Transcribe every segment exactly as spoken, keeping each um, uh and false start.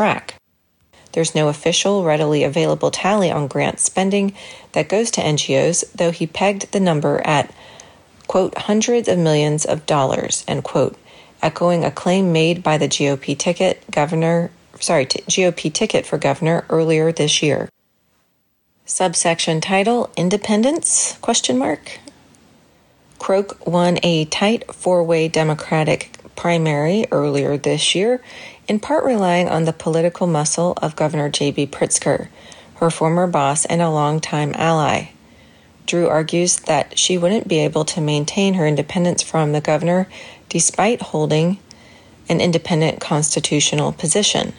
track. There's no official, readily available tally on grant spending that goes to N G Os, though he pegged the number at, quote, hundreds of millions of dollars, end quote, echoing a claim made by the G O P ticket governor, sorry, t- G O P ticket for governor earlier this year. Subsection title, Independence, question mark. Croak won a tight four-way Democratic primary earlier this year, in part relying on the political muscle of Governor J B Pritzker, her former boss and a longtime ally. Drew argues that she wouldn't be able to maintain her independence from the governor despite holding an independent constitutional position.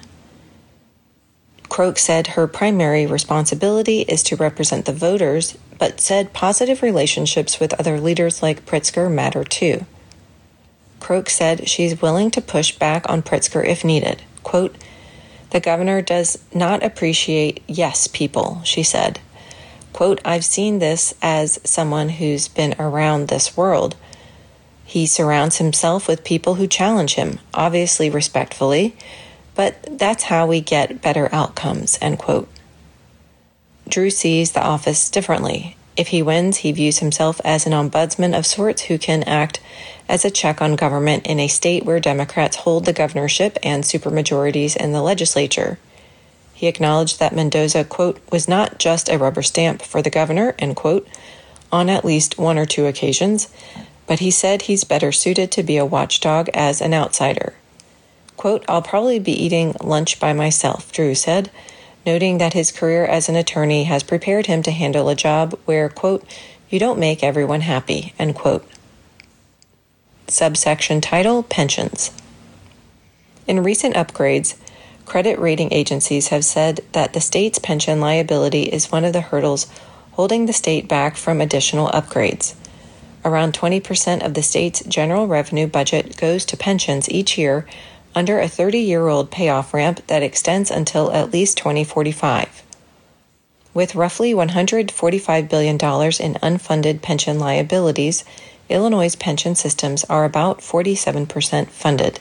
Croak said her primary responsibility is to represent the voters, but said positive relationships with other leaders like Pritzker matter too. Croak said she's willing to push back on Pritzker if needed. Quote, the governor does not appreciate yes people, she said. Quote, I've seen this as someone who's been around this world. He surrounds himself with people who challenge him, obviously respectfully, but that's how we get better outcomes, end quote. Drew sees the office differently. If he wins, he views himself as an ombudsman of sorts who can act as a check on government in a state where Democrats hold the governorship and supermajorities in the legislature. He acknowledged that Mendoza, quote, was not just a rubber stamp for the governor, end quote, on at least one or two occasions, but he said he's better suited to be a watchdog as an outsider. Quote, I'll probably be eating lunch by myself, Drew said, noting that his career as an attorney has prepared him to handle a job where, quote, you don't make everyone happy, end quote. Subsection title, Pensions. In recent upgrades, credit rating agencies have said that the state's pension liability is one of the hurdles holding the state back from additional upgrades. Around twenty percent of the state's general revenue budget goes to pensions each year under a thirty-year-old payoff ramp that extends until at least twenty forty-five. With roughly one hundred forty-five billion dollars in unfunded pension liabilities, Illinois' pension systems are about forty-seven percent funded.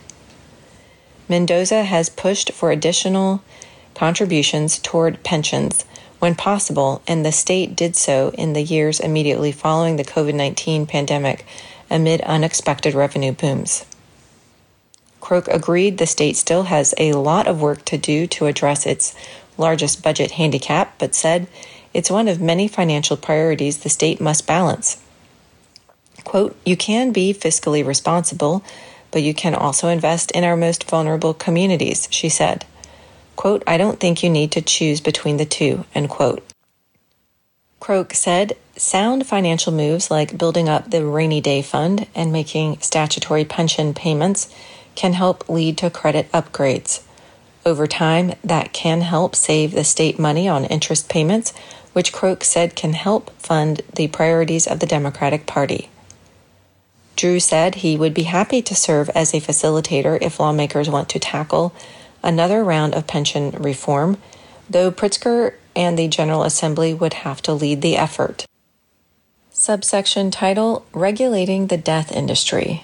Mendoza has pushed for additional contributions toward pensions when possible, and the state did so in the years immediately following the covid nineteen pandemic amid unexpected revenue booms. Croak agreed the state still has a lot of work to do to address its largest budget handicap, but said it's one of many financial priorities the state must balance. Quote, you can be fiscally responsible, but you can also invest in our most vulnerable communities, she said. Quote, I don't think you need to choose between the two, end quote. Croak said, sound financial moves like building up the rainy day fund and making statutory pension payments can help lead to credit upgrades. Over time, that can help save the state money on interest payments, which Croak said can help fund the priorities of the Democratic Party. Drew said he would be happy to serve as a facilitator if lawmakers want to tackle another round of pension reform, though Pritzker and the General Assembly would have to lead the effort. Subsection title, Regulating the Death Industry.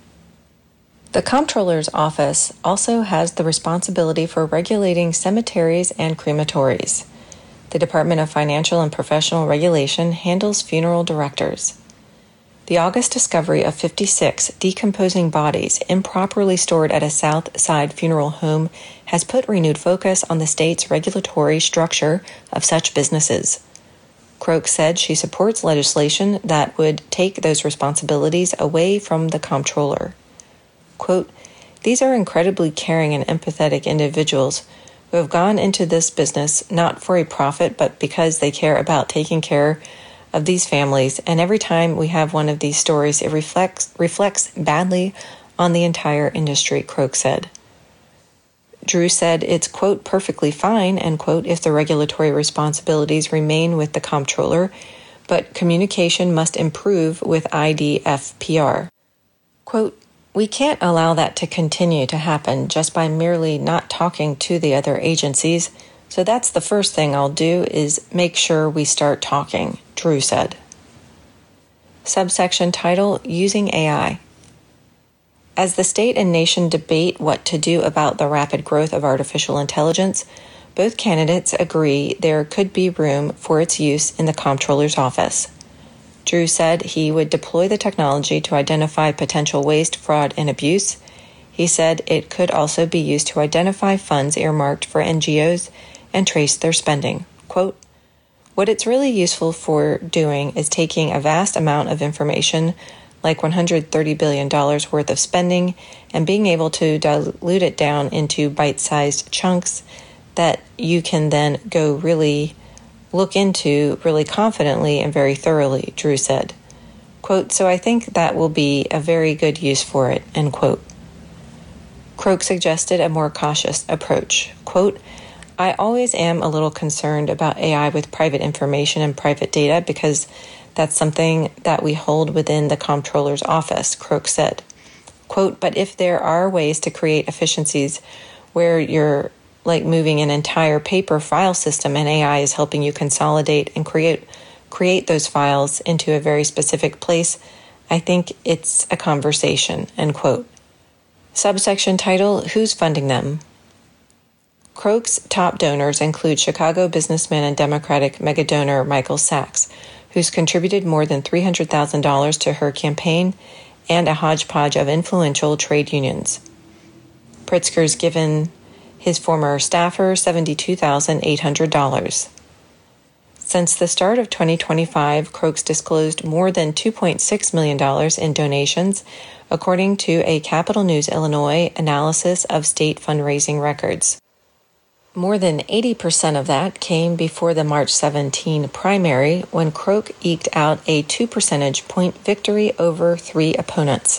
The Comptroller's Office also has the responsibility for regulating cemeteries and crematories. The Department of Financial and Professional Regulation handles funeral directors. The August discovery of fifty-six decomposing bodies improperly stored at a South Side funeral home has put renewed focus on the state's regulatory structure of such businesses. Croak said she supports legislation that would take those responsibilities away from the comptroller. Quote, these are incredibly caring and empathetic individuals who have gone into this business not for a profit, but because they care about taking care of these families, and every time we have one of these stories, it reflects reflects badly on the entire industry, Croak said. Drew said it's, quote, perfectly fine, end quote, if the regulatory responsibilities remain with the comptroller, but communication must improve with I D F P R. Quote, we can't allow that to continue to happen just by merely not talking to the other agencies, so that's the first thing I'll do is make sure we start talking, Drew said. Subsection title, Using A I. As the state and nation debate what to do about the rapid growth of artificial intelligence, both candidates agree there could be room for its use in the comptroller's office. Drew said he would deploy the technology to identify potential waste, fraud, and abuse. He said it could also be used to identify funds earmarked for N G Os and trace their spending. Quote, "What it's really useful for doing is taking a vast amount of information, like one hundred thirty billion dollars worth of spending, and being able to dilute it down into bite-sized chunks that you can then go really look into really confidently and very thoroughly," Drew said. Quote, "So I think that will be a very good use for it," end quote. Croak suggested a more cautious approach. Quote, "I always am a little concerned about A I with private information and private data because that's something that we hold within the comptroller's office," Croak said. Quote, "But if there are ways to create efficiencies where you're like moving an entire paper file system and A I is helping you consolidate and create create those files into a very specific place, I think it's a conversation," end quote. Subsection title, Who's Funding Them? Croak's top donors include Chicago businessman and Democratic megadonor Michael Sachs, who's contributed more than three hundred thousand dollars to her campaign, and a hodgepodge of influential trade unions. Pritzker's given his former staffer seventy-two thousand eight hundred dollars. Since the start of twenty twenty-five, Croak's disclosed more than two point six million dollars in donations, according to a Capital News Illinois analysis of state fundraising records. More than eighty percent of that came before the March seventeenth primary, when Croak eked out a two percentage point victory over three opponents.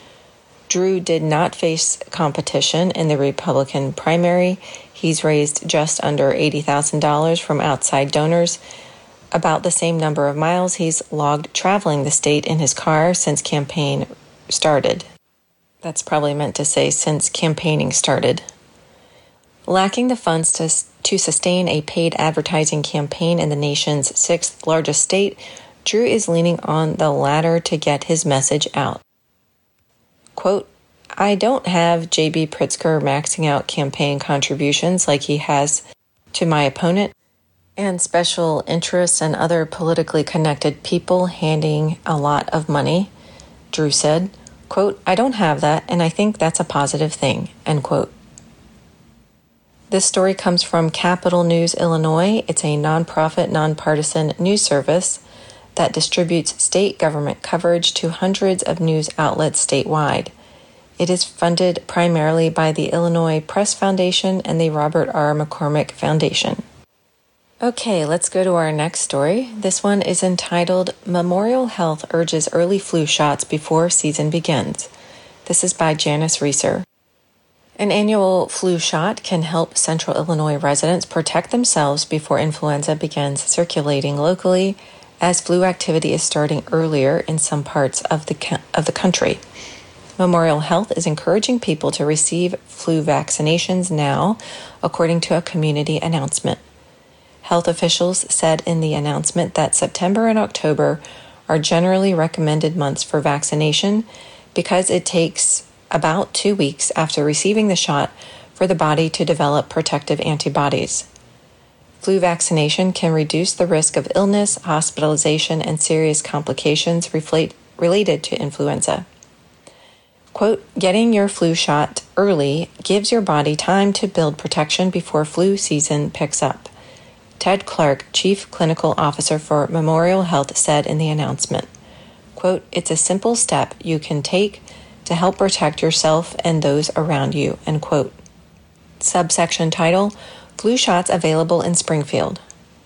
Drew did not face competition in the Republican primary. He's raised just under eighty thousand dollars from outside donors, about the same number of miles he's logged traveling the state in his car since campaign started. That's probably meant to say since campaigning started. Lacking the funds to, to sustain a paid advertising campaign in the nation's sixth largest state, Drew is leaning on the latter to get his message out. Quote, "I don't have J B Pritzker maxing out campaign contributions like he has to my opponent, and special interests and other politically connected people handing a lot of money," Drew said. Quote, "I don't have that, and I think that's a positive thing," end quote. This story comes from Capital News Illinois. It's a nonprofit, nonpartisan news service that distributes state government coverage to hundreds of news outlets statewide. It is funded primarily by the Illinois Press Foundation and the Robert R. McCormick Foundation. Okay, let's go to our next story. This one is entitled, Memorial Health Urges Early Flu Shots Before Season Begins. This is by Janice Reeser. An annual flu shot can help Central Illinois residents protect themselves before influenza begins circulating locally, as flu activity is starting earlier in some parts of the of the country. Memorial Health is encouraging people to receive flu vaccinations now, according to a community announcement. Health officials said in the announcement that September and October are generally recommended months for vaccination because it takes about two weeks after receiving the shot for the body to develop protective antibodies. Flu vaccination can reduce the risk of illness, hospitalization, and serious complications reflate, related to influenza. Quote, "Getting your flu shot early gives your body time to build protection before flu season picks up," Ted Clark, Chief Clinical Officer for Memorial Health, said in the announcement. Quote, "It's a simple step you can take to help protect yourself and those around you," end quote. Subsection title, Flu Shots Available in Springfield.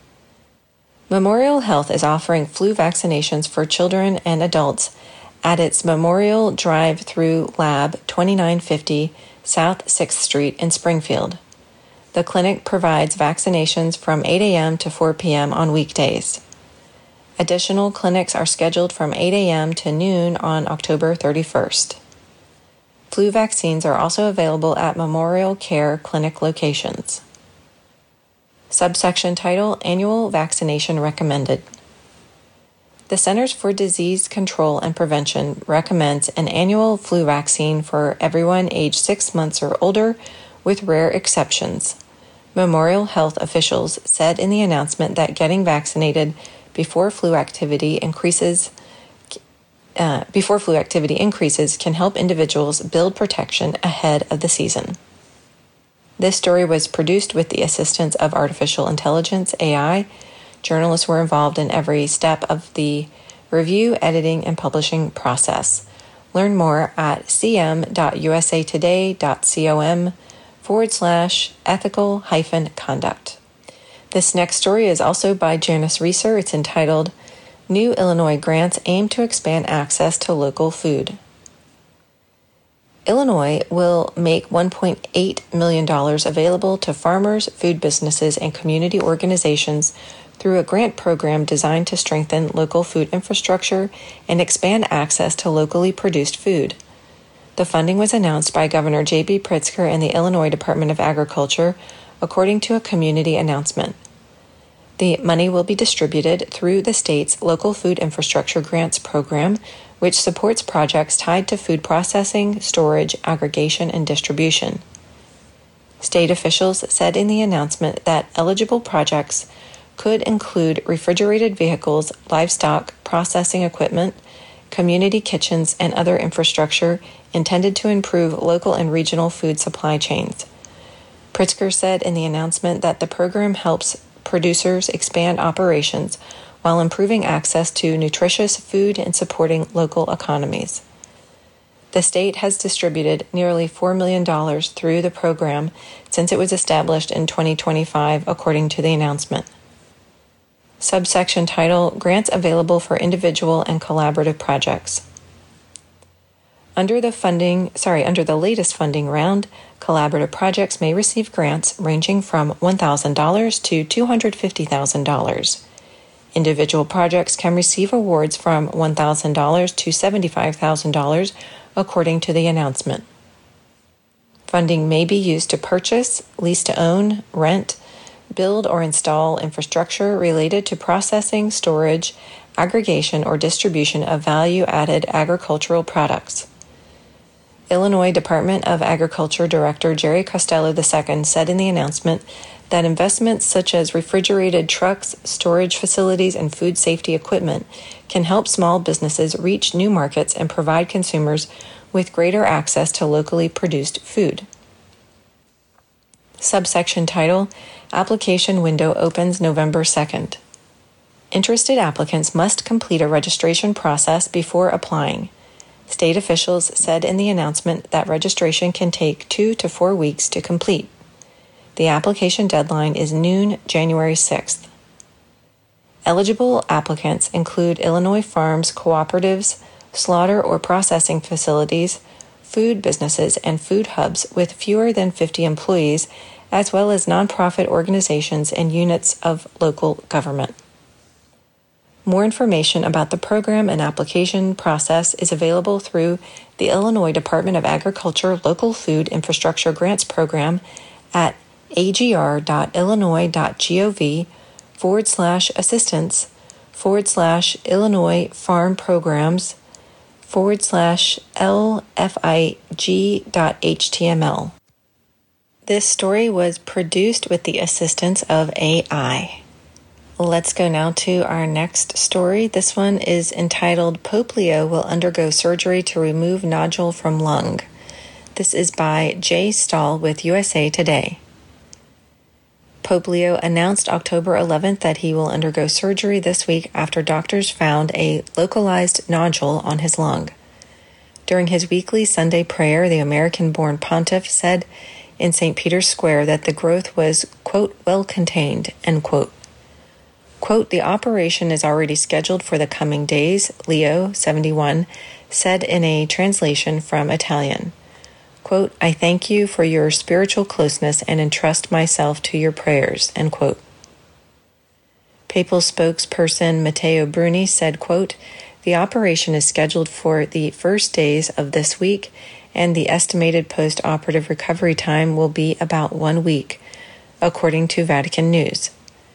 Memorial Health is offering flu vaccinations for children and adults at its Memorial Drive-Through Lab, twenty-nine fifty South sixth Street in Springfield. The clinic provides vaccinations from eight a.m. to four p.m. on weekdays. Additional clinics are scheduled from eight a.m. to noon on October thirty-first. Flu vaccines are also available at Memorial Care Clinic locations. Subsection title, Annual Vaccination Recommended. The Centers for Disease Control and Prevention recommends an annual flu vaccine for everyone aged six months or older, with rare exceptions. Memorial Health officials said in the announcement that getting vaccinated before flu activity increases uh, before flu activity increases can help individuals build protection ahead of the season. This story was produced with the assistance of artificial intelligence, A I. Journalists were involved in every step of the review, editing, and publishing process. Learn more at cm.usatoday.com forward slash ethical hyphen conduct. This next story is also by Janice Reeser. It's entitled, New Illinois Grants Aim to Expand Access to Local Food. Illinois will make one point eight million dollars available to farmers, food businesses, and community organizations through a grant program designed to strengthen local food infrastructure and expand access to locally produced food. The funding was announced by Governor J B Pritzker and the Illinois Department of Agriculture, according to a community announcement. The money will be distributed through the state's Local Food Infrastructure Grants Program, which supports projects tied to food processing, storage, aggregation, and distribution. State officials said in the announcement that eligible projects could include refrigerated vehicles, livestock processing equipment, community kitchens, and other infrastructure intended to improve local and regional food supply chains. Pritzker said in the announcement that the program helps producers expand operations while improving access to nutritious food and supporting local economies. The state has distributed nearly four million dollars through the program since it was established in twenty twenty-five, according to the announcement. Subsection title, Grants Available for Individual and Collaborative Projects. Under the funding, sorry, under the latest funding round, collaborative projects may receive grants ranging from one thousand dollars to two hundred fifty thousand dollars. Individual projects can receive awards from one thousand dollars to seventy-five thousand dollars, according to the announcement. Funding may be used to purchase, lease to own, rent, build or install infrastructure related to processing, storage, aggregation, or distribution of value-added agricultural products. Illinois Department of Agriculture Director Jerry Costello the Second said in the announcement that investments such as refrigerated trucks, storage facilities, and food safety equipment can help small businesses reach new markets and provide consumers with greater access to locally produced food. Subsection title, Application window opens November second. Interested applicants must complete a registration process before applying. State officials said in the announcement that registration can take two to four weeks to complete. The application deadline is noon, January sixth. Eligible applicants include Illinois farms, cooperatives, slaughter or processing facilities, food businesses, and food hubs with fewer than fifty employees, as well as nonprofit organizations and units of local government. More information about the program and application process is available through the Illinois Department of Agriculture Local Food Infrastructure Grants Program at agr.illinois.gov forward slash assistance forward slash Illinois Farm Programs forward slash lfig.html. This story was produced with the assistance of A I. Let's go now to our next story. This one is entitled, Pope Leo Will Undergo Surgery to Remove Nodule from Lung. This is by Jay Stahl with U S A Today. Pope Leo announced October eleventh that he will undergo surgery this week after doctors found a localized nodule on his lung. During his weekly Sunday prayer, the American-born pontiff said in Saint Peter's Square that the growth was, quote, well contained, end quote. Quote, the operation is already scheduled for the coming days, Leo, seventy-one, said in a translation from Italian. Quote, I thank you for your spiritual closeness and entrust myself to your prayers, end quote. Papal spokesperson Matteo Bruni said, quote, the operation is scheduled for the first days of this week, and the estimated post-operative recovery time will be about one week, according to Vatican News.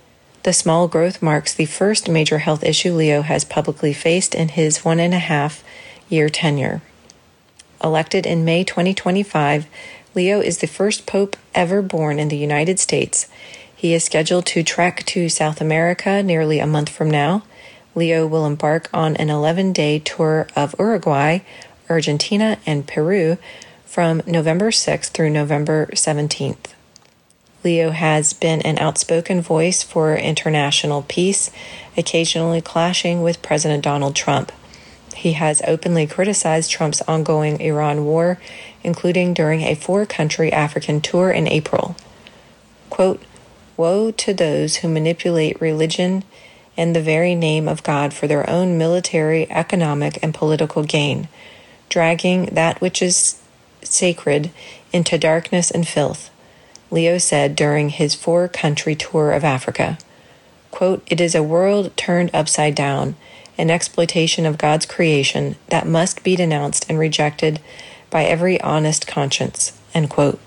The small growth marks the first major health issue Leo has publicly faced in his one and a half year tenure. Elected in May twenty twenty-five, Leo is the first pope ever born in the United States. He is scheduled to trek to South America nearly a month from now. Leo will embark on an eleven-day tour of Uruguay, Argentina, and Peru from November sixth through November seventeenth. Leo has been an outspoken voice for international peace, occasionally clashing with President Donald Trump. He has openly criticized Trump's ongoing Iran war, including during a four-country African tour in April. Quote, "Woe to those who manipulate religion and the very name of God for their own military, economic, and political gain, dragging that which is sacred into darkness and filth," Leo said during his four-country tour of Africa. Quote, "It is a world turned upside down, an exploitation of God's creation that must be denounced and rejected by every honest conscience," end quote.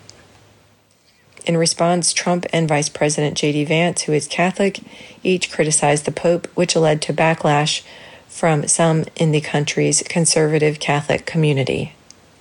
In response, Trump and Vice President J D Vance, who is Catholic, each criticized the Pope, which led to backlash from some in the country's conservative Catholic community.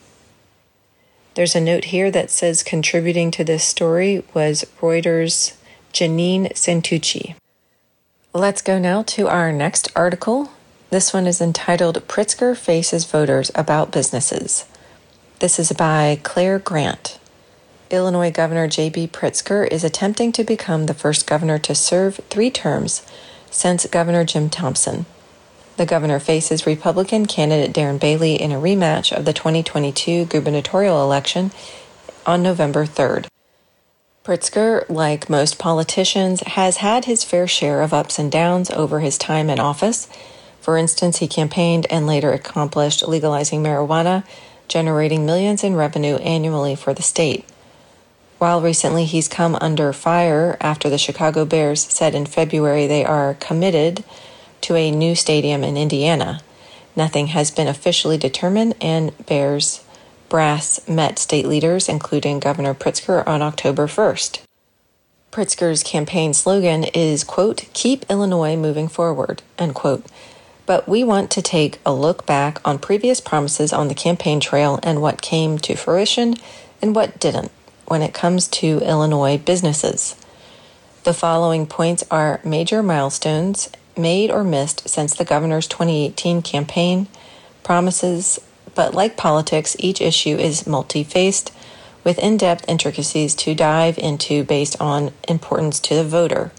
There's a note here that says contributing to this story was Reuters' Janine Santucci. Let's go now to our next article. This one is entitled Pritzker Faces Voters About Businesses. This is by Claire Grant. Illinois Governor J B Pritzker is attempting to become the first governor to serve three terms since Governor Jim Thompson. The governor faces Republican candidate Darren Bailey in a rematch of the twenty twenty-two gubernatorial election on November third. Pritzker, like most politicians, has had his fair share of ups and downs over his time in office. For instance, he campaigned and later accomplished legalizing marijuana, generating millions in revenue annually for the state. While recently he's come under fire after the Chicago Bears said in February they are committed to a new stadium in Indiana, nothing has been officially determined, and Bears brass met state leaders, including Governor Pritzker, on October first. Pritzker's campaign slogan is, quote, "Keep Illinois moving forward," end quote. But we want to take a look back on previous promises on the campaign trail and what came to fruition and what didn't when it comes to Illinois businesses. The following points are major milestones made or missed since the governor's twenty eighteen campaign promises, but like politics, each issue is multi-faced with in-depth intricacies to dive into based on importance to the voter.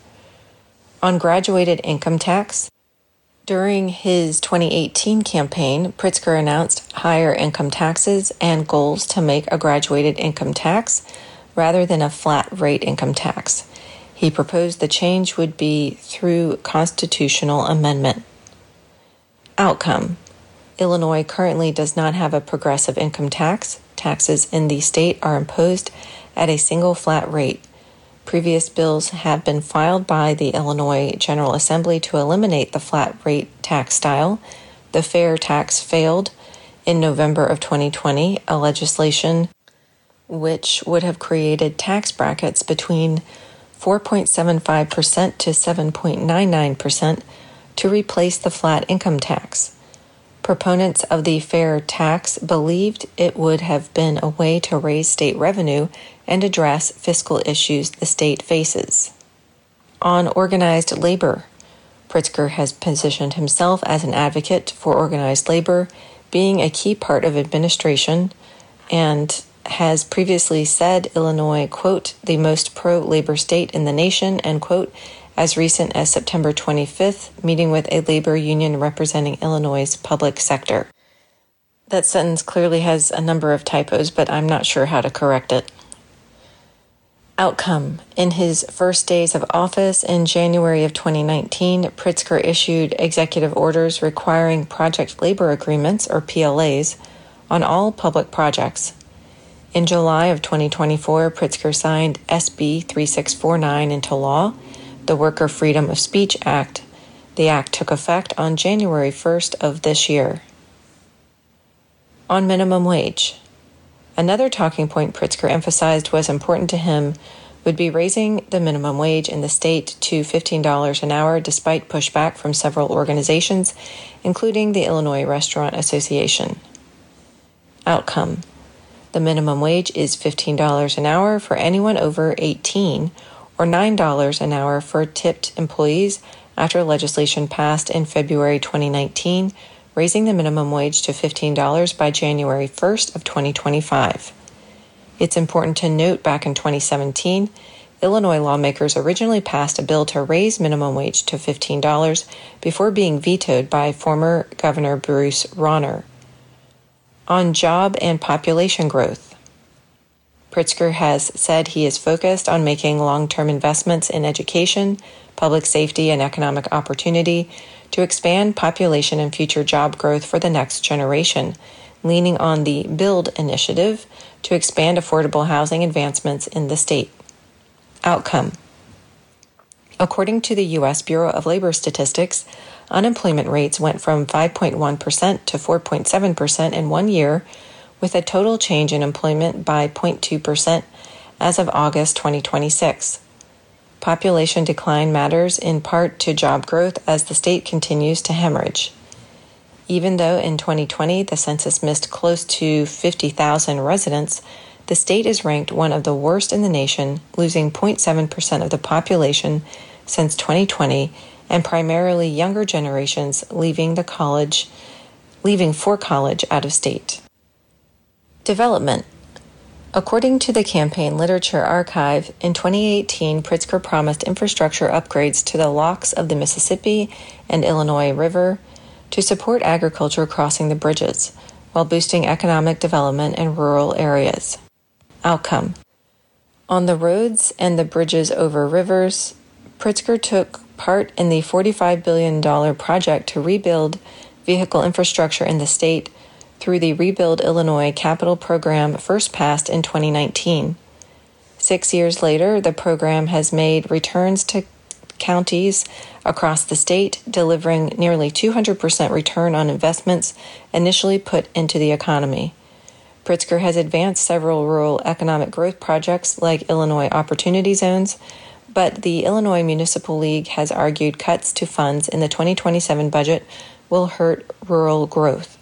On graduated income tax, during his twenty eighteen campaign, Pritzker announced higher income taxes and goals to make a graduated income tax rather than a flat rate income tax. He proposed the change would be through constitutional amendment. Outcome: Illinois currently does not have a progressive income tax. Taxes in the state are imposed at a single flat rate. Previous bills have been filed by the Illinois General Assembly to eliminate the flat rate tax style. The fair tax failed in November of twenty twenty, a legislation which would have created tax brackets between four point seven five percent to seven point nine nine percent to replace the flat income tax. Proponents of the fair tax believed it would have been a way to raise state revenue and address fiscal issues the state faces. On organized labor, Pritzker has positioned himself as an advocate for organized labor, being a key part of administration, and has previously said Illinois, quote, "the most pro-labor state in the nation," end quote, as recent as September twenty-fifth, meeting with a labor union representing Illinois' public sector. That sentence clearly has a number of typos, but I'm not sure how to correct it. Outcome: in his first days of office in January of twenty nineteen, Pritzker issued executive orders requiring project labor agreements, or P L As, on all public projects. In July of twenty twenty-four, Pritzker signed S B thirty-six forty-nine into law, the Worker Freedom of Speech Act. The act took effect on January first of this year. On minimum wage. Another talking point Pritzker emphasized was important to him would be raising the minimum wage in the state to fifteen dollars an hour despite pushback from several organizations, including the Illinois Restaurant Association. Outcome: the minimum wage is fifteen dollars an hour for anyone over eighteen, or nine dollars an hour for tipped employees after legislation passed in February twenty nineteen, raising the minimum wage to fifteen dollars by January first of twenty twenty-five. It's important to note back in twenty seventeen, Illinois lawmakers originally passed a bill to raise minimum wage to fifteen dollars before being vetoed by former Governor Bruce Rauner. On job and population growth, Pritzker has said he is focused on making long-term investments in education, public safety, and economic opportunity to expand population and future job growth for the next generation, leaning on the BUILD initiative to expand affordable housing advancements in the state. Outcome: according to the U S Bureau of Labor Statistics, unemployment rates went from five point one percent to four point seven percent in one year, with a total change in employment by zero point two percent as of August twenty twenty-six. Population decline matters in part to job growth as the state continues to hemorrhage. Even though in twenty twenty the census missed close to fifty thousand residents, the state is ranked one of the worst in the nation, losing zero point seven percent of the population since twenty twenty, and primarily younger generations leaving the college, leaving for college out of state. Development. According to the Campaign Literature Archive, in twenty eighteen, Pritzker promised infrastructure upgrades to the locks of the Mississippi and Illinois River to support agriculture crossing the bridges, while boosting economic development in rural areas. Outcome: on the roads and the bridges over rivers, Pritzker took part in the forty-five billion dollars project to rebuild vehicle infrastructure in the state through the Rebuild Illinois Capital Program first passed in twenty nineteen. Six years later, the program has made returns to counties across the state, delivering nearly two hundred percent return on investments initially put into the economy. Pritzker has advanced several rural economic growth projects like Illinois Opportunity Zones, but the Illinois Municipal League has argued cuts to funds in the twenty twenty-seven budget will hurt rural growth.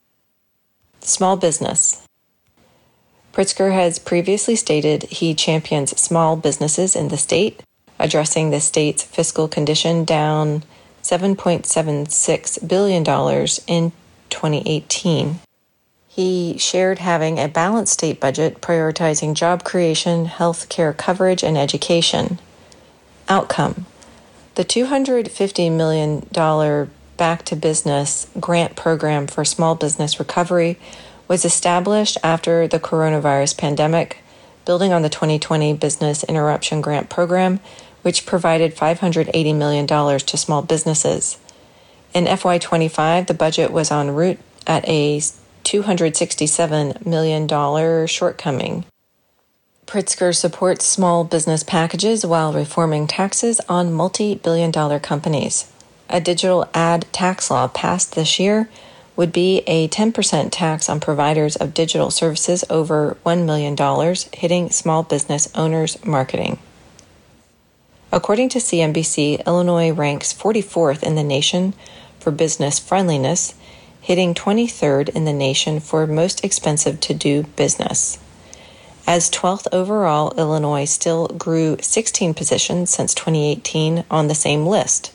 Small business. Pritzker has previously stated he champions small businesses in the state, addressing the state's fiscal condition down seven point seven six billion dollars in twenty eighteen. He shared having a balanced state budget prioritizing job creation, health care coverage, and education. Outcome: the two hundred fifty million dollars Back to Business grant program for small business recovery was established after the coronavirus pandemic, building on the twenty twenty Business Interruption Grant Program, which provided five hundred eighty million dollars to small businesses. In F Y twenty-five, the budget was en route at a two hundred sixty-seven million dollars shortcoming. Pritzker supports small business packages while reforming taxes on multi-billion dollar companies. A digital ad tax law passed this year would be a ten percent tax on providers of digital services over one million dollars, hitting small business owners' marketing. According to C N B C, Illinois ranks forty-fourth in the nation for business friendliness, hitting twenty-third in the nation for most expensive to do business. As twelfth overall, Illinois still grew sixteen positions since twenty eighteen on the same list.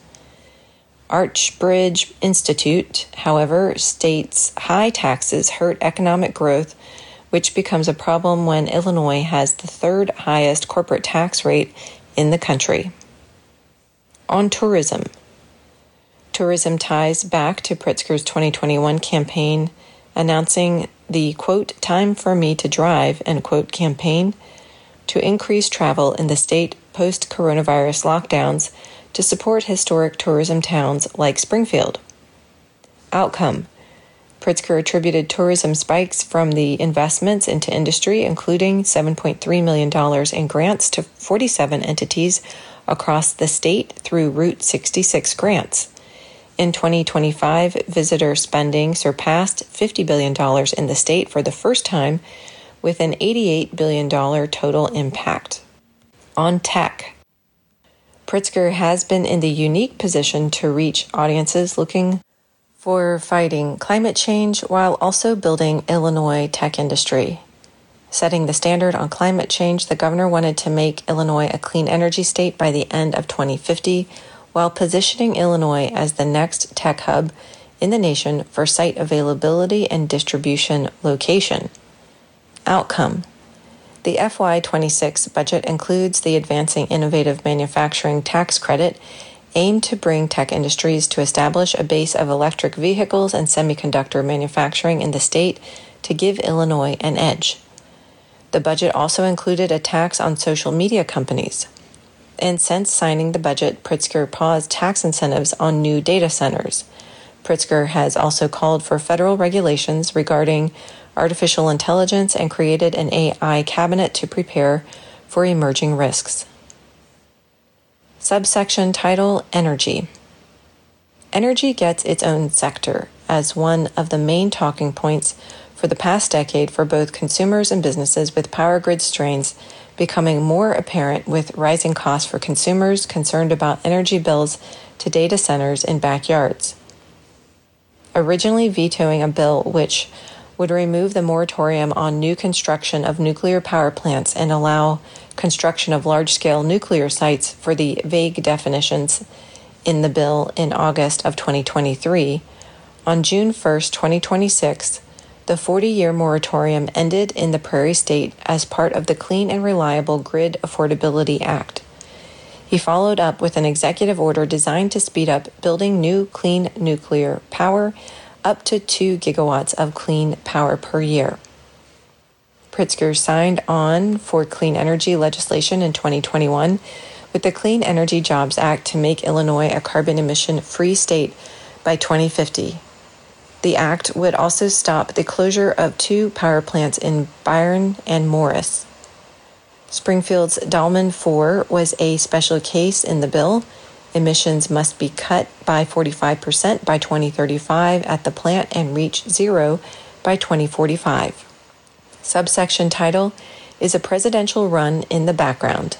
Archbridge Institute, however, states high taxes hurt economic growth, which becomes a problem when Illinois has the third highest corporate tax rate in the country. On tourism. Tourism ties back to Pritzker's twenty twenty-one campaign announcing the, quote, "Time for Me to Drive," end quote, campaign to increase travel in the state post-coronavirus lockdowns to support historic tourism towns like Springfield. Outcome: Pritzker attributed tourism spikes from the investments into industry, including seven point three million dollars in grants to forty-seven entities across the state through Route sixty-six grants. In twenty twenty-five, visitor spending surpassed fifty billion dollars in the state for the first time, with an eighty-eight billion dollars total impact. on tech. Pritzker has been in the unique position to reach audiences looking for fighting climate change while also building Illinois tech industry. Setting the standard on climate change, the governor wanted to make Illinois a clean energy state by the end of twenty fifty, while positioning Illinois as the next tech hub in the nation for site availability and distribution location. Outcome: the F Y twenty-six budget includes the Advancing Innovative Manufacturing Tax Credit, aimed to bring tech industries to establish a base of electric vehicles and semiconductor manufacturing in the state to give Illinois an edge. The budget also included a tax on social media companies. And since signing the budget, Pritzker paused tax incentives on new data centers. Pritzker has also called for federal regulations regarding artificial intelligence and created an A I cabinet to prepare for emerging risks. Subsection title: Energy. Energy gets its own sector as one of the main talking points for the past decade for both consumers and businesses, with power grid strains becoming more apparent with rising costs for consumers concerned about energy bills to data centers in backyards. Originally vetoing a bill which would remove the moratorium on new construction of nuclear power plants and allow construction of large-scale nuclear sites for the vague definitions in the bill in August of twenty twenty-three, on June first, twenty twenty-six, the forty-year moratorium ended in the Prairie State as part of the Clean and Reliable Grid Affordability Act. He followed up with an executive order designed to speed up building new clean nuclear power up to two gigawatts of clean power per year. Pritzker signed on for clean energy legislation in twenty twenty-one with the Clean Energy Jobs Act to make Illinois a carbon emission-free state by twenty fifty. The act would also stop the closure of two power plants in Byron and Morris. Springfield's Dahlman four was a special case in the bill. Emissions must be cut by forty-five percent by twenty thirty-five at the plant and reach zero by twenty forty-five. Subsection title is a presidential run in the background.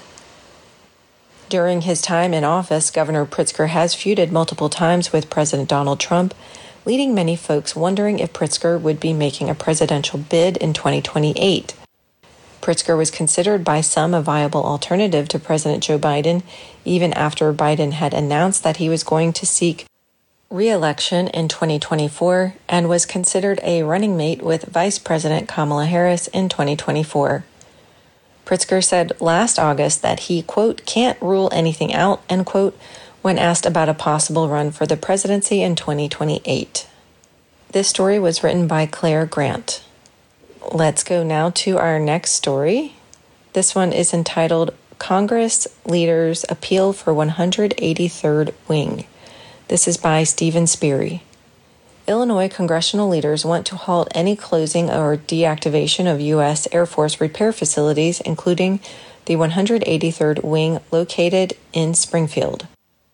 During his time in office, Governor Pritzker has feuded multiple times with President Donald Trump, leading many folks wondering if Pritzker would be making a presidential bid in twenty twenty-eight. Pritzker was considered by some a viable alternative to President Joe Biden, even after Biden had announced that he was going to seek re-election in twenty twenty-four, and was considered a running mate with Vice President Kamala Harris in twenty twenty-four. Pritzker said last August that he, quote, can't rule anything out, end quote, when asked about a possible run for the presidency in twenty twenty-eight. This story was written by Claire Grant. Let's go now to our next story. This one is entitled Congress Leaders Appeal for one hundred eighty-third Wing. This is by Stephen Speary. Illinois congressional leaders want to halt any closing or deactivation of U S Air Force repair facilities, including the one hundred eighty-third Wing located in Springfield.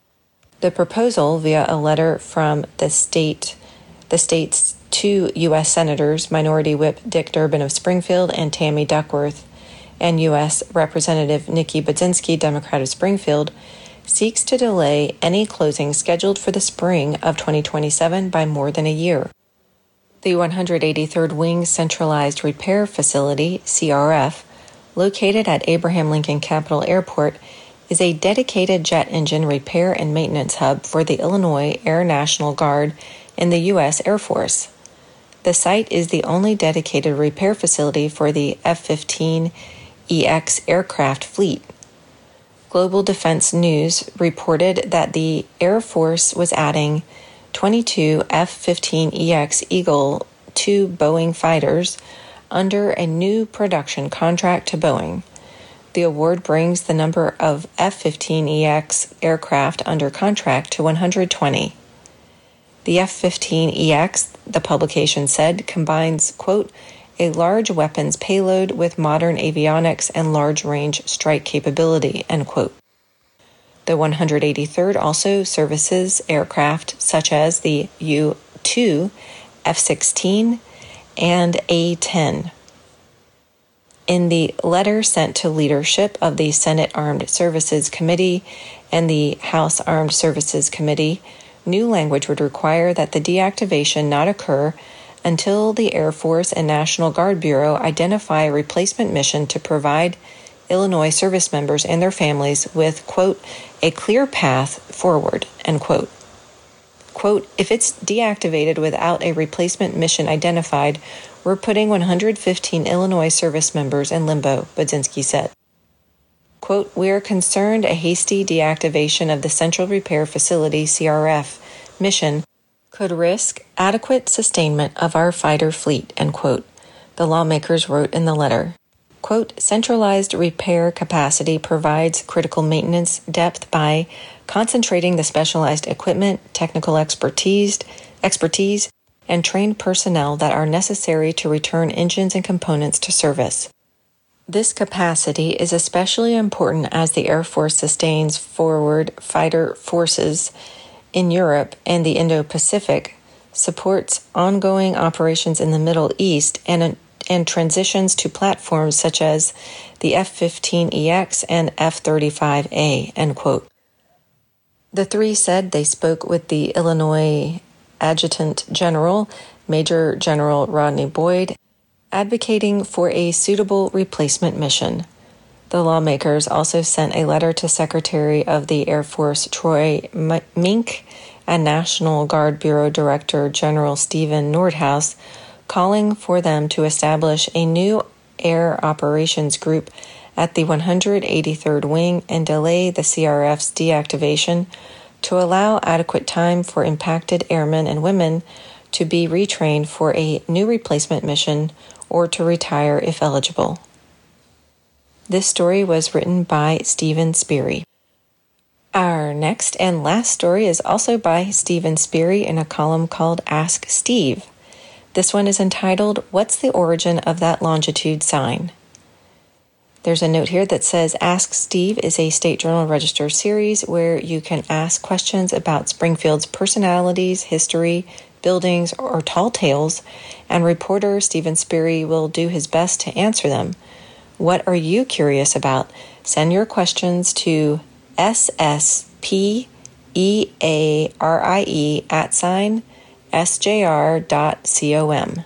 The proposal, via a letter from the state, the state's two U S Senators, Minority Whip Dick Durbin of Springfield and Tammy Duckworth, and U S Representative Nikki Budzinski, Democrat of Springfield, seeks to delay any closing scheduled for the spring of twenty twenty-seven by more than a year. The one hundred eighty-third Wing Centralized Repair Facility, C R F, located at Abraham Lincoln Capitol Airport, is a dedicated jet engine repair and maintenance hub for the Illinois Air National Guard and the U S Air Force. The site is the only dedicated repair facility for the F fifteen E X aircraft fleet. Global Defense News reported that the Air Force was adding twenty-two F fifteen E X Eagle two Boeing fighters under a new production contract to Boeing. The award brings the number of F fifteen E X aircraft under contract to one hundred twenty. The F fifteen E X, the publication said, combines, quote, a large weapons payload with modern avionics and large-range strike capability, end quote. The one hundred eighty-third also services aircraft such as the U two, F sixteen, and A ten. In the letter sent to leadership of the Senate Armed Services Committee and the House Armed Services Committee, new language would require that the deactivation not occur until the Air Force and National Guard Bureau identify a replacement mission to provide Illinois service members and their families with, quote, a clear path forward, end quote. Quote, if it's deactivated without a replacement mission identified, we're putting one hundred fifteen Illinois service members in limbo, Budzinski said. Quote, we are concerned a hasty deactivation of the Central Repair Facility, C R F, mission could risk adequate sustainment of our fighter fleet, end quote, the lawmakers wrote in the letter. Quote, centralized repair capacity provides critical maintenance depth by concentrating the specialized equipment, technical expertise, expertise, and trained personnel that are necessary to return engines and components to service. This capacity is especially important as the Air Force sustains forward fighter forces in Europe and the Indo-Pacific, supports ongoing operations in the Middle East, and and transitions to platforms such as the F fifteen E X and F thirty-five A, end quote. The three said they spoke with the Illinois Adjutant General, Major General Rodney Boyd, advocating for a suitable replacement mission. The lawmakers also sent a letter to Secretary of the Air Force Troy Mink and National Guard Bureau Director General Stephen Nordhaus, calling for them to establish a new air operations group at the one hundred eighty-third Wing and delay the C R F's deactivation to allow adequate time for impacted airmen and women to be retrained for a new replacement mission or to retire if eligible. This story was written by Stephen Sperry. Our next and last story is also by Stephen Sperry in a column called Ask Steve. This one is entitled, What's the Origin of That Longitude Sign? There's a note here that says Ask Steve is a State Journal Register series where you can ask questions about Springfield's personalities, history, buildings, or tall tales, and reporter Stephen Sperry will do his best to answer them. What are you curious about? Send your questions to S S P E A R I E at sign S J R dot com.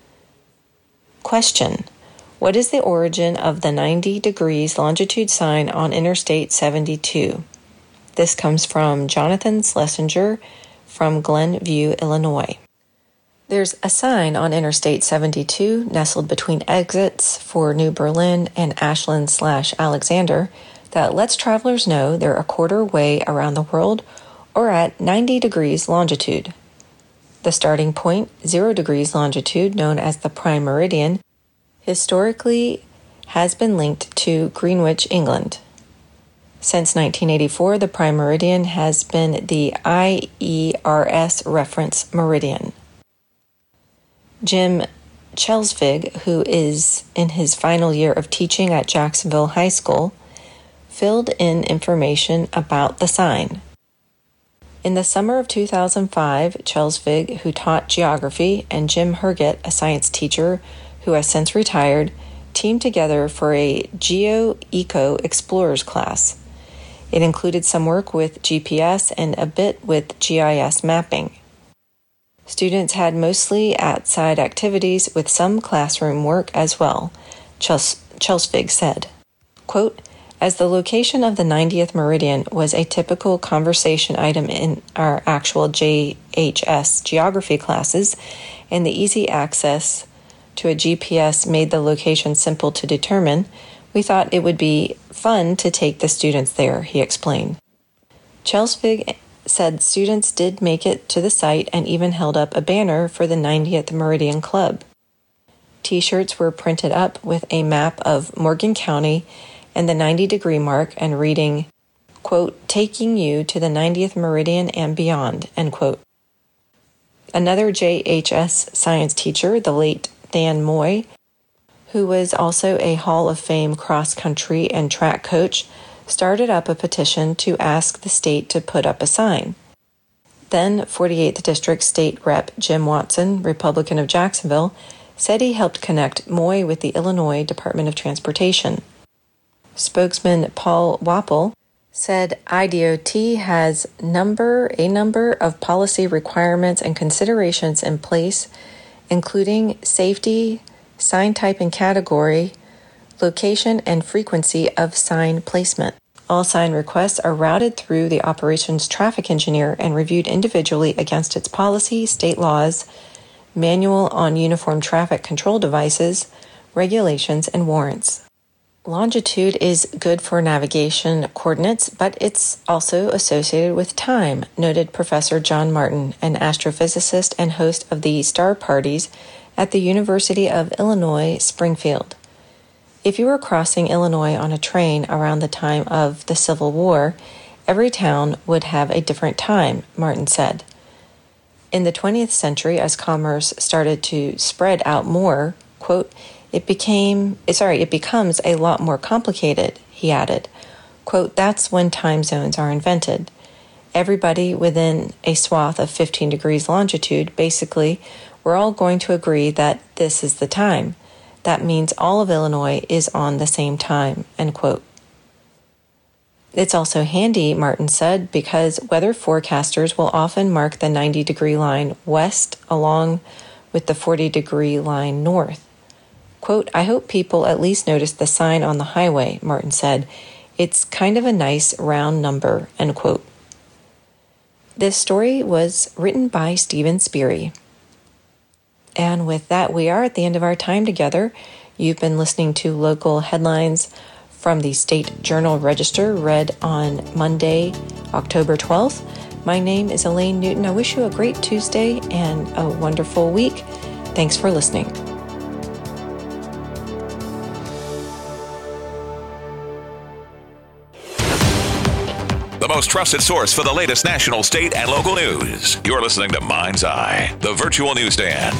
Question. What is the origin of the ninety degrees longitude sign on Interstate seventy-two? This comes from Jonathan Schlesinger from Glenview, Illinois. There's a sign on Interstate seventy-two nestled between exits for New Berlin and Ashland slash Alexander that lets travelers know they're a quarter way around the world or at ninety degrees longitude. The starting point, zero degrees longitude, known as the prime meridian, historically has been linked to Greenwich, England. Since nineteen eighty-four, the prime meridian has been the I E R S reference meridian. Jim Chelsvig, who is in his final year of teaching at Jacksonville High School, filled in information about the sign. In the summer of two thousand five, Chelsvig, who taught geography, and Jim Herget, a science teacher who has since retired, teamed together for a Geo-Eco Explorers class. It included some work with G P S and a bit with G I S mapping. Students had mostly outside activities with some classroom work as well, Chels- Chelsvig said. Quote, as the location of the ninetieth meridian was a typical conversation item in our actual J H S geography classes, and the easy access to a G P S made the location simple to determine, we thought it would be fun to take the students there, he explained. Chelsvig said students did make it to the site and even held up a banner for the ninetieth Meridian Club. T-shirts were printed up with a map of Morgan County and the ninety degree mark and reading, quote, taking you to the ninetieth meridian and beyond, end quote. Another J H S science teacher, the late Dan Moy, who was also a Hall of Fame cross-country and track coach, started up a petition to ask the state to put up a sign. Then forty-eighth District State Rep Jim Watson, Republican of Jacksonville, said he helped connect Moy with the Illinois Department of Transportation. Spokesman Paul Wappel said I D O T has number a number of policy requirements and considerations in place, including safety, sign type and category, location and frequency of sign placement. All sign requests are routed through the operations traffic engineer and reviewed individually against its policy, state laws, manual on uniform traffic control devices, regulations, and warrants. Longitude is good for navigation coordinates, but it's also associated with time, noted Professor John Martin, an astrophysicist and host of the Star Parties at the University of Illinois, Springfield. If you were crossing Illinois on a train around the time of the Civil War, every town would have a different time, Martin said. In the twentieth century, as commerce started to spread out more, quote, It became, sorry, it becomes a lot more complicated, he added. Quote, that's when time zones are invented. Everybody within a swath of fifteen degrees longitude, basically, we're all going to agree that this is the time. That means all of Illinois is on the same time, end quote. It's also handy, Martin said, because weather forecasters will often mark the ninety degree line west along with the forty degree line north. Quote, I hope people at least notice the sign on the highway, Martin said. It's kind of a nice round number, end quote. This story was written by Stephen Speary. And with that, we are at the end of our time together. You've been listening to local headlines from the State Journal Register, read on Monday, October twelfth. My name is Elaine Newton. I wish you a great Tuesday and a wonderful week. Thanks for listening. The most trusted source for the latest national, state, and local news. You're listening to Mind's Eye, the virtual newsstand.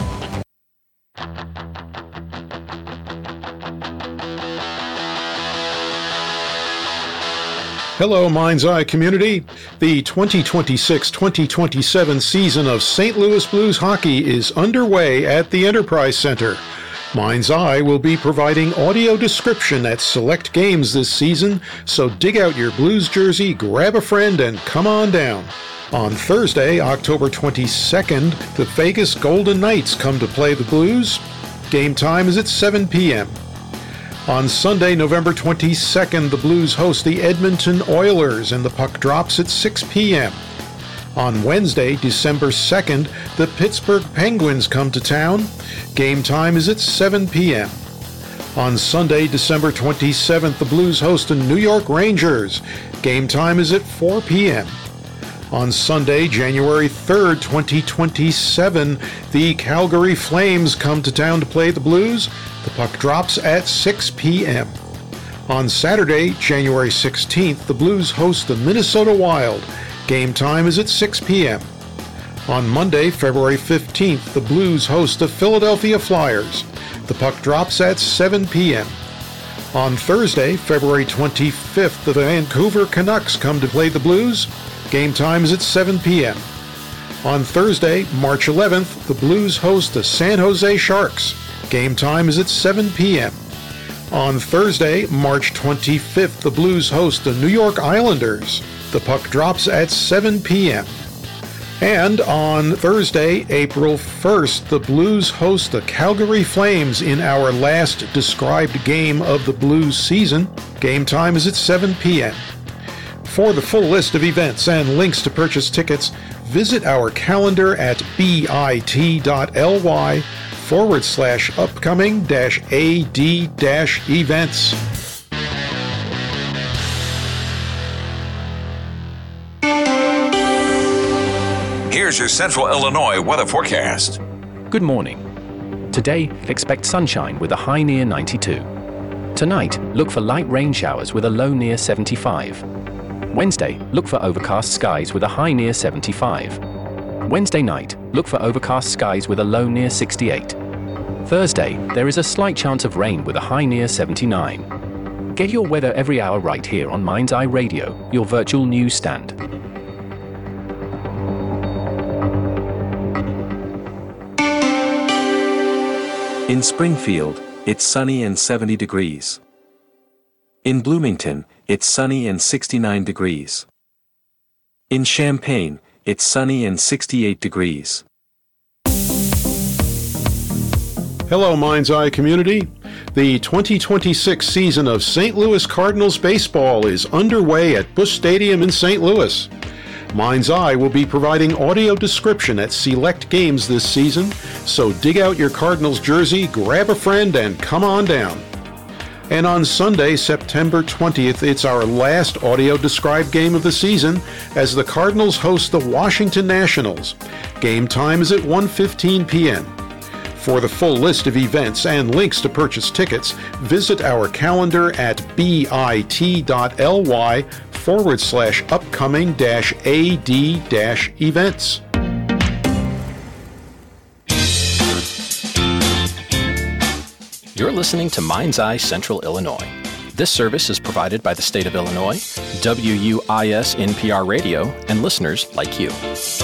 Hello, Mind's Eye community. The twenty twenty-six twenty twenty-seven season of Saint Louis Blues hockey is underway at the Enterprise Center. Mind's Eye will be providing audio description at select games this season, so dig out your Blues jersey, grab a friend, and come on down. On Thursday, October twenty-second, the Vegas Golden Knights come to play the Blues. Game time is at seven p.m. On Sunday, November twenty-second, the Blues host the Edmonton Oilers, and the puck drops at six p.m. On Wednesday, December second, the Pittsburgh Penguins come to town. Game time is at seven p.m. On Sunday, December twenty-seventh, the Blues host the New York Rangers. Game time is at four p.m. On Sunday, January third, twenty twenty-seven, the Calgary Flames come to town to play the Blues. The puck drops at six p.m. On Saturday, January sixteenth, the Blues host the Minnesota Wild. Game time is at six p.m. On Monday, February fifteenth, the Blues host the Philadelphia Flyers. The puck drops at seven p.m. On Thursday, February twenty-fifth, the Vancouver Canucks come to play the Blues. Game time is at seven p.m. On Thursday, March eleventh, the Blues host the San Jose Sharks. Game time is at seven p.m. On Thursday, March twenty-fifth, the Blues host the New York Islanders. The puck drops at seven p.m. And on Thursday, April first, the Blues host the Calgary Flames in our last described game of the Blues season. Game time is at seven p.m. For the full list of events and links to purchase tickets, visit our calendar at bit.ly forward slash upcoming dash AD dash events. Here's your Central Illinois weather forecast. Good morning. Today, expect sunshine with a high near ninety-two. Tonight, look for light rain showers with a low near seventy-five. Wednesday, look for overcast skies with a high near seventy-five. Wednesday night, look for overcast skies with a low near sixty-eight. Thursday, there is a slight chance of rain with a high near seventy-nine. Get your weather every hour right here on Mind's Eye Radio, your virtual news stand. In Springfield, it's sunny and seventy degrees. In Bloomington, it's sunny and sixty-nine degrees. In Champaign, it's sunny and sixty-eight degrees. Hello, Mind's Eye community. The twenty twenty-six season of Saint Louis Cardinals baseball is underway at Busch Stadium in Saint Louis. Mind's Eye will be providing audio description at select games this season, so dig out your Cardinals jersey, grab a friend, and come on down. And on Sunday, September twentieth, it's our last audio described game of the season as the Cardinals host the Washington Nationals. Game time is at one fifteen p.m. For the full list of events and links to purchase tickets, visit our calendar at bit.ly forward slash upcoming dash AD dash events. You're listening to Mind's Eye Central Illinois. This service is provided by the state of Illinois, W U I S N P R Radio, and listeners like you.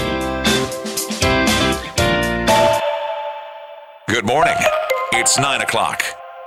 Good morning. It's nine o'clock.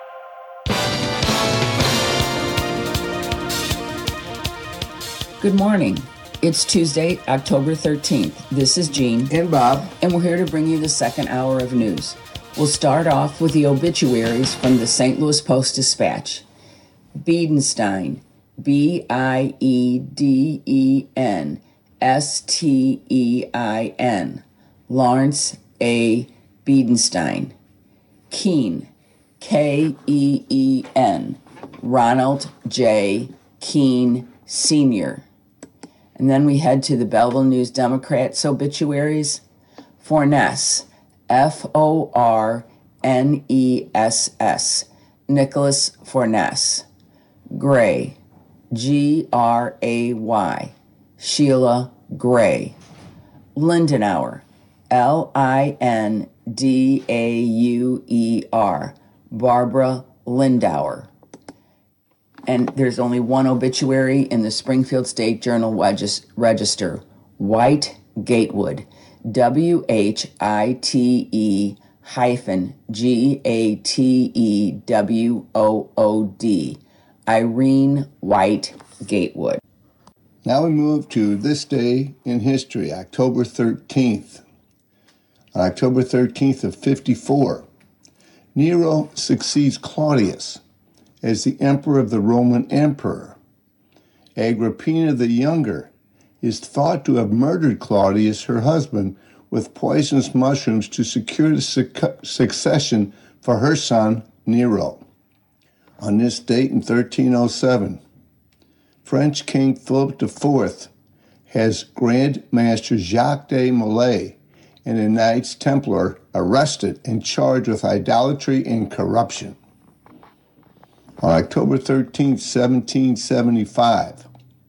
Good morning. It's Tuesday, October thirteenth. This is Jean and Bob, and we're here to bring you the second hour of news. We'll start off with the obituaries from the Saint Louis Post-Dispatch. Biedenstein, B I E D E N S T E I N, Lawrence A. Biedenstein. Keen, K E E N, Ronald J. Keen, Senior. And then we head to the Belleville News Democrat's obituaries. Forness, F O R N E S S, Nicholas Forness. Gray, G R A Y, Sheila Gray. Lindenauer, L I N D A U E R, Barbara Lindauer. And there's only one obituary in the Springfield State Journal Register, White Gatewood, W H I T E hyphen G A T E W O O D, Irene White Gatewood. Now we move to this day in history, October thirteenth. On October thirteenth of fifty-four, Nero succeeds Claudius as the emperor of the Roman Empire. Agrippina the Younger is thought to have murdered Claudius, her husband, with poisonous mushrooms to secure the su- succession for her son, Nero. On this date in thirteen oh seven, French King Philip the Fourth has Grand Master Jacques de Molay and a Knights Templar arrested and charged with idolatry and corruption. On October thirteenth, seventeen seventy-five,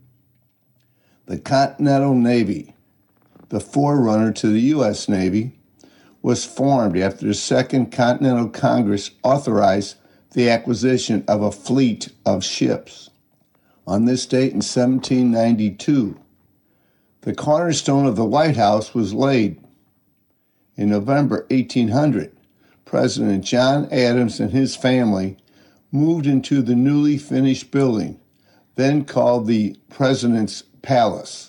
the Continental Navy, the forerunner to the U S Navy, was formed after the Second Continental Congress authorized the acquisition of a fleet of ships. On this date in seventeen ninety-two, the cornerstone of the White House was laid. In November eighteen hundred, President John Adams and his family moved into the newly finished building, then called the President's Palace.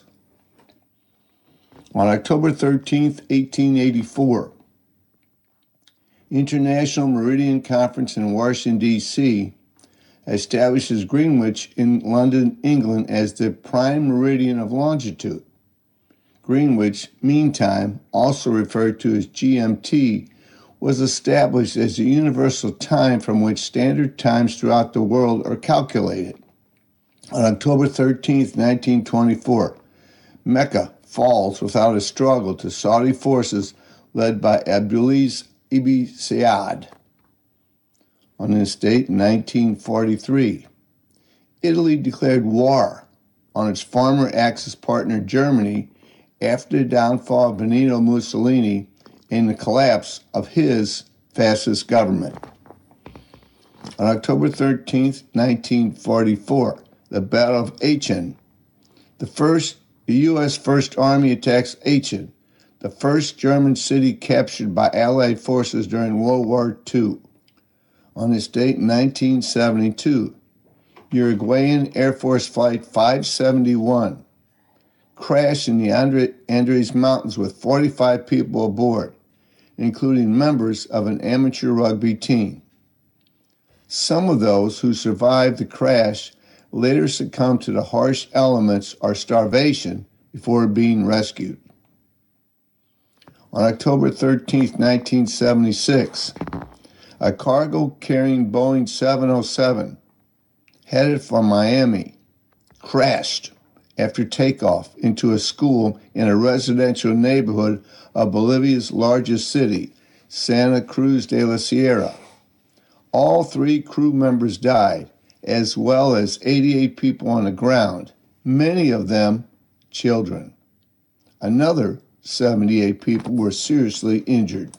On October thirteenth, eighteen eighty-four, International Meridian Conference in Washington, D C establishes Greenwich in London, England as the prime meridian of longitude. Greenwich Mean Time, also referred to as G M T, was established as the universal time from which standard times throughout the world are calculated. On October thirteenth, nineteen twenty-four, Mecca falls without a struggle to Saudi forces led by Abdulaziz Ibn Saud. On this date, in nineteen forty-three, Italy declared war on its former Axis partner Germany after the downfall of Benito Mussolini and the collapse of his fascist government. On October thirteenth, nineteen forty-four, the Battle of Aachen, the first, the U S First Army attacks Aachen, the first German city captured by Allied forces during World War Two. On this date in nineteen seventy-two, Uruguayan Air Force Flight five seventy-one crashed in the Andre, Andes Mountains with forty-five people aboard, including members of an amateur rugby team. Some of those who survived the crash later succumbed to the harsh elements or starvation before being rescued. On October thirteenth, nineteen seventy-six, a cargo-carrying Boeing seven oh seven headed for Miami crashed after takeoff into a school in a residential neighborhood of Bolivia's largest city, Santa Cruz de la Sierra. All three crew members died, as well as eighty-eight people on the ground, many of them children. Another seventy-eight people were seriously injured.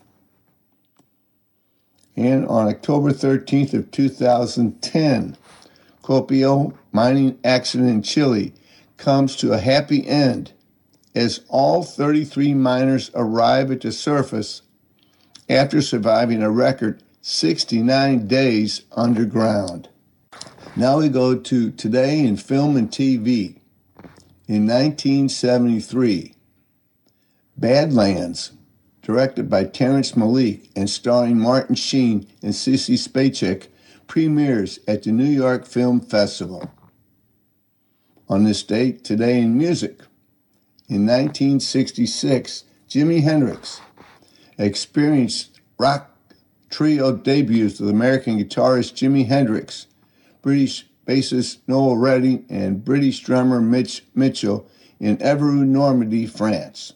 And on October thirteenth of two thousand ten, Copio mining accident in Chile comes to a happy end as all thirty-three miners arrive at the surface after surviving a record sixty-nine days underground. Now we go to Today in Film and T V. In nineteen seventy-three, Badlands, directed by Terrence Malick and starring Martin Sheen and Sissy Spacek, premieres at the New York Film Festival. On this date, Today in Music, in nineteen sixty-six, Jimi Hendrix experienced rock trio debuts with American guitarist Jimi Hendrix, British bassist Noel Redding, and British drummer Mitch Mitchell in Évreux, Normandy, France.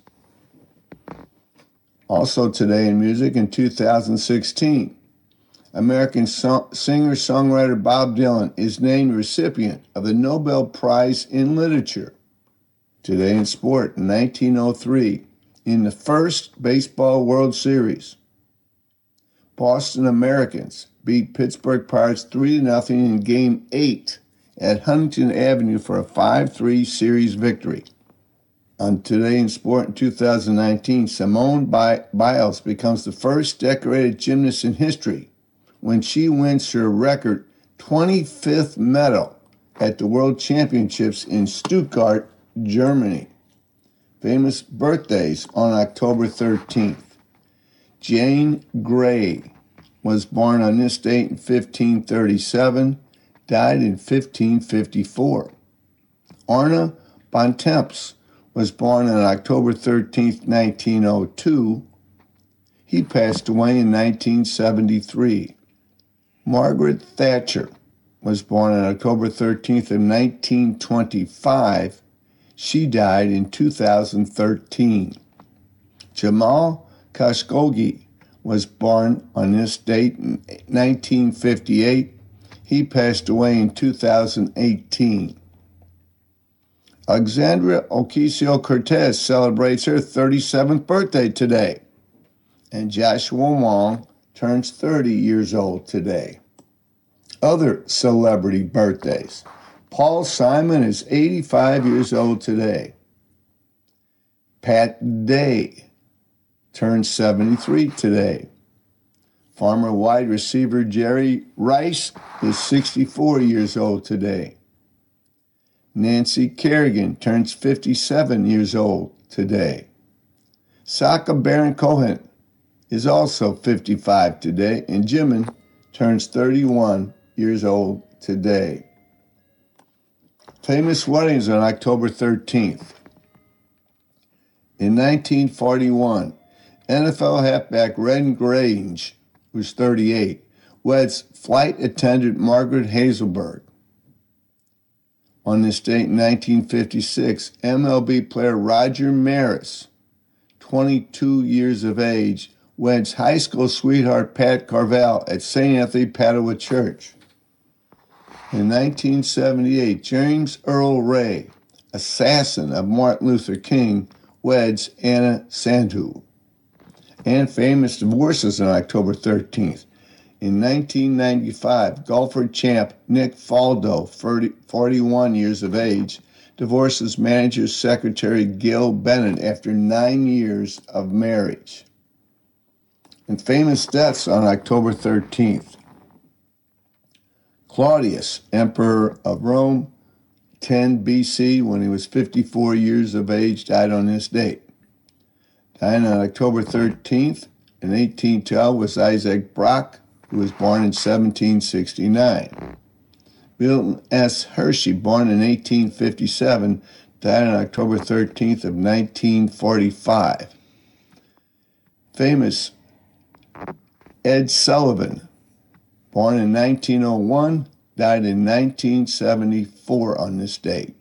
Also today in music, in two thousand sixteen, American so- singer-songwriter Bob Dylan is named recipient of the Nobel Prize in Literature. Today in sport, in nineteen oh three, in the first Baseball World Series, Boston Americans beat Pittsburgh Pirates three to nothing in Game eight at Huntington Avenue for a five three series victory. On Today in Sport in two thousand nineteen, Simone Biles becomes the first decorated gymnast in history when she wins her record twenty-fifth medal at the World Championships in Stuttgart, Germany. Famous birthdays on October thirteenth. Jane Grey was born on this date in fifteen thirty-seven, died in fifteen fifty-four. Arna Bontemps was born on October thirteenth, nineteen oh two. He passed away in nineteen seventy-three. Margaret Thatcher was born on October thirteenth of nineteen twenty-five. She died in two thousand thirteen. Jamal Khashoggi was born on this date in nineteen fifty-eight. He passed away in two thousand eighteen. Alexandria Ocasio-Cortez celebrates her thirty-seventh birthday today. And Joshua Wong turns thirty years old today. Other celebrity birthdays. Paul Simon is eighty-five years old today. Pat Day turns seventy-three today. Former wide receiver Jerry Rice is sixty-four years old today. Nancy Kerrigan turns fifty-seven years old today. Sacha Baron Cohen is also fifty-five today, and Jimin turns thirty-one years old today. Famous weddings on October thirteenth. In nineteen forty-one, N F L halfback Ren Grange, who's thirty-eight, weds flight attendant Margaret Hazelberg. On this date in nineteen fifty-six, M L B player Roger Maris, twenty-two years of age, weds high school sweetheart Pat Carvel at Saint Anthony Padua Church. In nineteen seventy-eight, James Earl Ray, assassin of Martin Luther King, weds Anna Sandhu. And famous divorces on October thirteenth. In nineteen ninety-five, golfer champ Nick Faldo, forty-one years of age, divorces manager secretary Gail Bennett after nine years of marriage. And famous deaths on October thirteenth. Claudius, Emperor of Rome, ten B C, when he was fifty-four years of age, died on this date. Dying on October thirteenth in eighteen twelve was Isaac Brock, who was born in seventeen sixty-nine. Milton S. Hershey, born in eighteen fifty-seven, died on October thirteenth of nineteen forty-five. Famous Ed Sullivan, born in nineteen oh one, died in nineteen seventy-four on this date.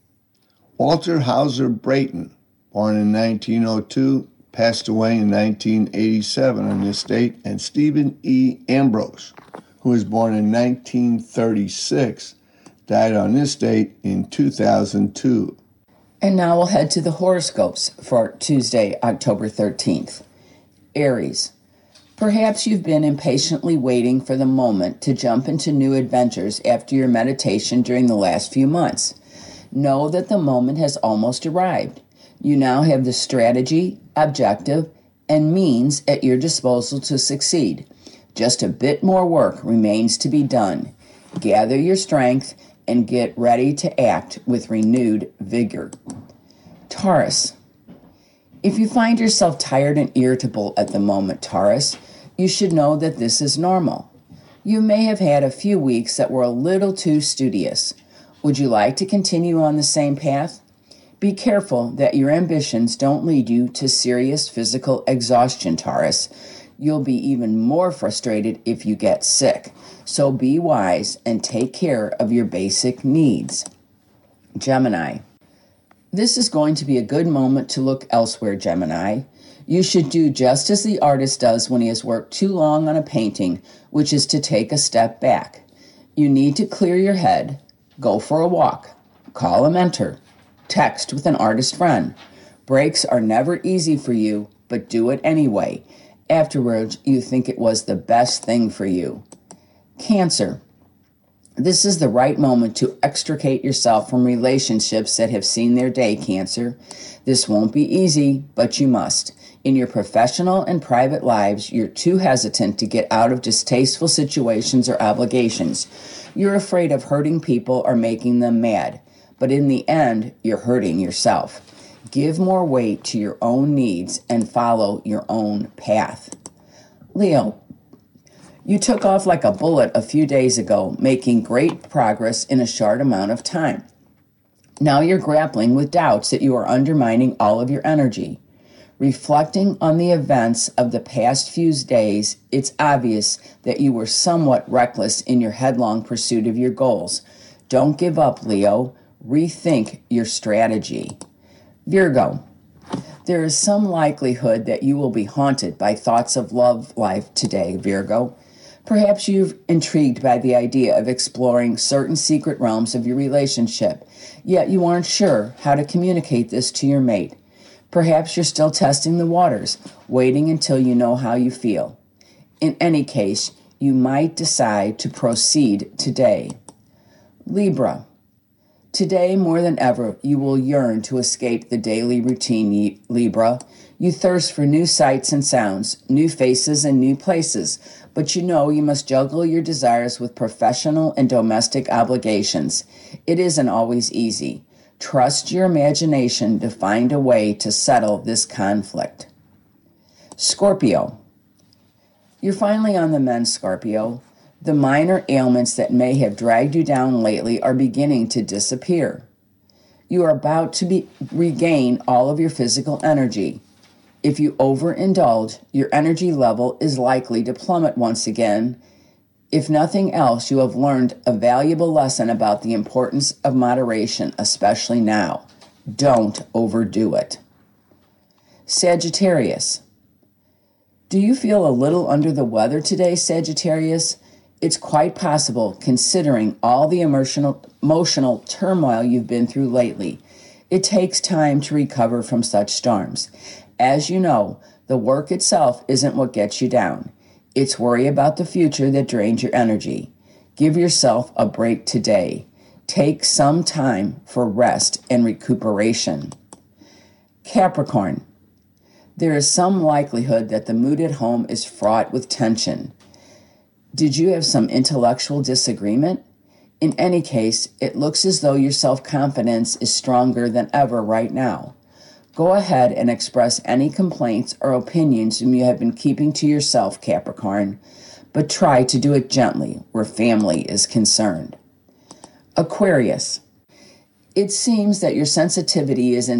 Walter Hauser Brayton, born in nineteen oh two, passed away in nineteen eighty-seven on this date. And Stephen E. Ambrose, who was born in nineteen thirty-six, died on this date in two thousand two. And now we'll head to the horoscopes for Tuesday, October thirteenth. Aries. Perhaps you've been impatiently waiting for the moment to jump into new adventures after your meditation during the last few months. Know that the moment has almost arrived. You now have the strategy, objective, and means at your disposal to succeed. Just a bit more work remains to be done. Gather your strength and get ready to act with renewed vigor. Taurus. If you find yourself tired and irritable at the moment, Taurus, you should know that this is normal. You may have had a few weeks that were a little too studious. Would you like to continue on the same path? Be careful that your ambitions don't lead you to serious physical exhaustion, Taurus. You'll be even more frustrated if you get sick. So be wise and take care of your basic needs. Gemini. This is going to be a good moment to look elsewhere, Gemini. You should do just as the artist does when he has worked too long on a painting, which is to take a step back. You need to clear your head, go for a walk, call a mentor, text with an artist friend. Breaks are never easy for you, but do it anyway. Afterwards, you think it was the best thing for you. Cancer. This is the right moment to extricate yourself from relationships that have seen their day, Cancer. This won't be easy, but you must. In your professional and private lives, you're too hesitant to get out of distasteful situations or obligations. You're afraid of hurting people or making them mad. But in the end, you're hurting yourself. Give more weight to your own needs and follow your own path. Leo. You took off like a bullet a few days ago, making great progress in a short amount of time. Now you're grappling with doubts that you are undermining all of your energy. Reflecting on the events of the past few days, it's obvious that you were somewhat reckless in your headlong pursuit of your goals. Don't give up, Leo. Rethink your strategy. Virgo. There is some likelihood that you will be haunted by thoughts of love life today, Virgo. Perhaps you're intrigued by the idea of exploring certain secret realms of your relationship, yet you aren't sure how to communicate this to your mate. Perhaps you're still testing the waters, waiting until you know how you feel. In any case, you might decide to proceed today. Libra. Today, more than ever, you will yearn to escape the daily routine, Libra. You thirst for new sights and sounds, new faces and new places, but you know you must juggle your desires with professional and domestic obligations. It isn't always easy. Trust your imagination to find a way to settle this conflict. Scorpio. You're finally on the mend, Scorpio. The minor ailments that may have dragged you down lately are beginning to disappear. You are about to be, regain all of your physical energy. If you overindulge, your energy level is likely to plummet once again. If nothing else, you have learned a valuable lesson about the importance of moderation, especially now. Don't overdo it. Sagittarius. Do you feel a little under the weather today, Sagittarius? It's quite possible, considering all the emotional, emotional turmoil you've been through lately. It takes time to recover from such storms. As you know, the work itself isn't what gets you down. It's worry about the future that drains your energy. Give yourself a break today. Take some time for rest and recuperation. Capricorn. There is some likelihood that the mood at home is fraught with tension. Did you have some intellectual disagreement? In any case, it looks as though your self-confidence is stronger than ever right now. Go ahead and express any complaints or opinions you have been keeping to yourself, Capricorn, but try to do it gently where family is concerned. Aquarius. It seems that your sensitivity is in